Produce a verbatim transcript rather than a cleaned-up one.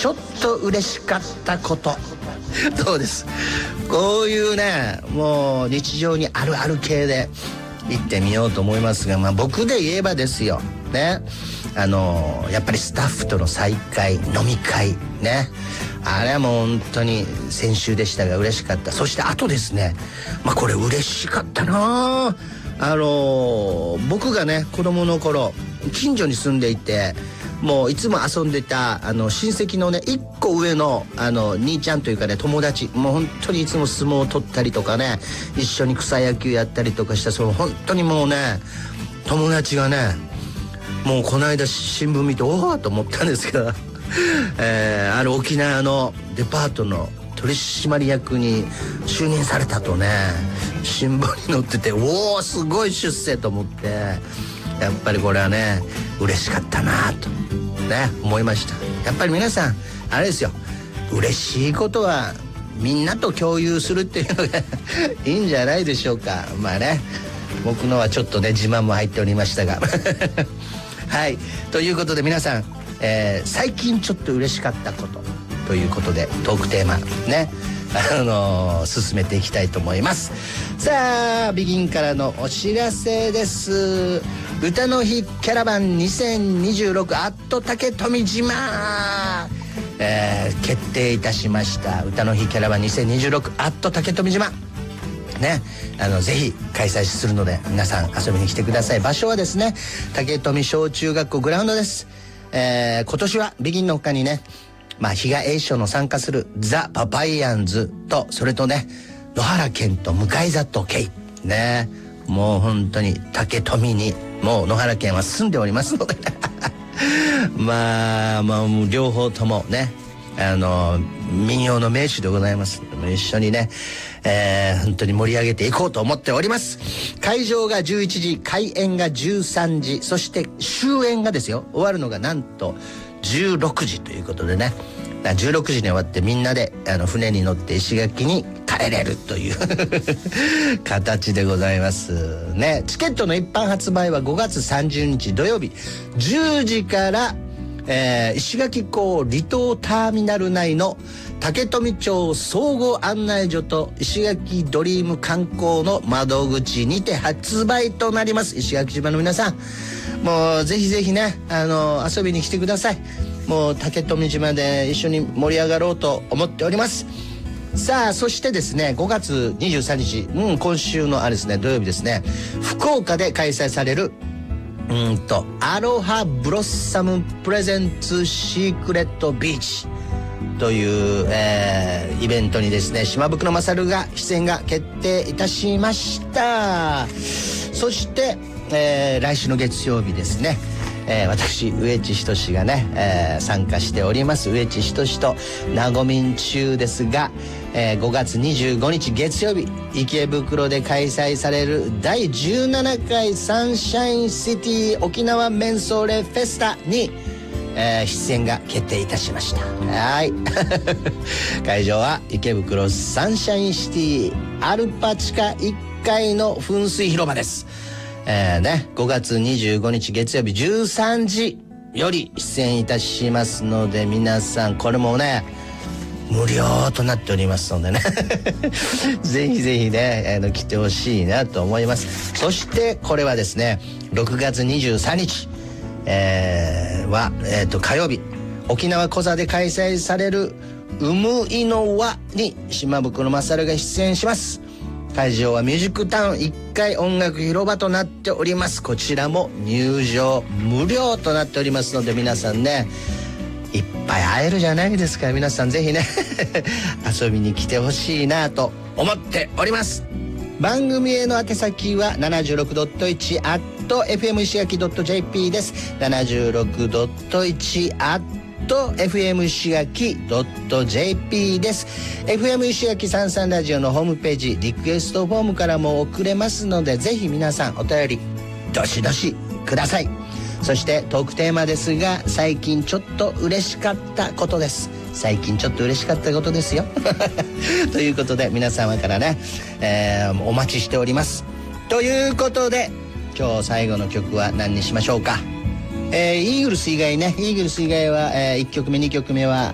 ちょっと嬉しかったことどうです？こういうね、もう日常にあるある系で行ってみようと思いますが、まあ僕で言えばですよね、あのやっぱりスタッフとの再会、飲み会ね、あれはもう本当に先週でしたが嬉しかった。そしてあとですね、まあこれ嬉しかったな、あの僕がね子供の頃近所に住んでいて、もういつも遊んでたあの親戚のね一個上のあの兄ちゃんというかね、友達、もう本当にいつも相撲を取ったりとかね、一緒に草野球やったりとかした、その本当にもうね友達がね、もうこの間新聞見ておおと思ったんですけどえー、ある沖縄のデパートの取締役に就任されたとね新聞に載ってて、おおすごい出世と思って、やっぱりこれはね嬉しかったなとね思いました。やっぱり皆さんあれですよ、嬉しいことはみんなと共有するっていうのがいいんじゃないでしょうか。まあね、僕のはちょっとね自慢も入っておりましたがはい、ということで皆さん、えー、最近ちょっと嬉しかったことということでトークテーマね、あのー、進めていきたいと思います。さあビギンからのお知らせです。歌の日キャラバンにせんにじゅうろくアット竹富島、えー、決定いたしました。歌の日キャラバンにせんにじゅうろくアット竹富島ね、あのぜひ開催するので皆さん遊びに来てください。場所はですね竹富小中学校グラウンドです。えー、今年はビギンの他にね、まあ比嘉栄翔の参加するザ・パパイアンズと、それとね野原健と向里圭ね、もう本当に竹富にもう野原健は住んでおりますのでまあまあもう両方ともね、あの民謡の名手でございます。一緒にね、えー、本当に盛り上げていこうと思っております。会場がじゅういちじ、開演がじゅうさんじ、そして終演がですよ、終わるのがなんとじゅうろくじということでね、じゅうろくじに終わってみんなであの船に乗って石垣に帰れるという形でございますね。チケットの一般発売はごがつさんじゅうにち土曜日じゅうじから、えー、石垣港離島ターミナル内の竹富町総合案内所と石垣ドリーム観光の窓口にて発売となります。石垣島の皆さん、もうぜひぜひね、あの遊びに来てください。もう竹富島で一緒に盛り上がろうと思っております。さあそしてですね、ごがつにじゅうさんにち、うん、今週のあれですね土曜日ですね、福岡で開催されるうんとアロハブロッサムプレゼンツシークレットビーチという、えー、イベントにですね島袋勝が出演が決定いたしました。そして、えー、来週の月曜日ですね、えー、私上地仁がね、えー、参加しております上地仁となごみん中ですが、えー、ごがつにじゅうごにち月曜日池袋で開催されるだいじゅうななかいサンシャインシティ沖縄メンソーレフェスタに、えー、出演が決定いたしました。はい会場は池袋サンシャインシティアルパ地下いっかいの噴水広場です。えーね、ごがつにじゅうごにち月曜日じゅうさんじより出演いたしますので、皆さんこれもね無料となっておりますのでねぜひぜひねあの来てほしいなと思います。そしてこれはですねろくがつにじゅうさんにち、えー、は、えー、と火曜日沖縄コザで開催されるうむいの輪に島袋勝が出演します。会場はミュージックタウンいっかい音楽広場となっております。こちらも入場無料となっておりますので、皆さんねいっぱい会えるじゃないですか。皆さんぜひね遊びに来てほしいなと思っております。番組への宛先は ななじゅうろくてんいち アット エフエム 石垣 .jp です。 ななじゅうろくてんいち アット エフエム 石垣 .jp です。 エフエム 石垣さんじゅうさんラジオのホームページリクエストフォームからも送れますので、ぜひ皆さんお便りどしどしください。そしてトークテーマですが、最近ちょっと嬉しかったことです。最近ちょっと嬉しかったことですよということで皆様からね、えー、お待ちしております。ということで今日最後の曲は何にしましょうか。えー、イーグルス以外ねイーグルス以外は、えー、いっきょくめにきょくめは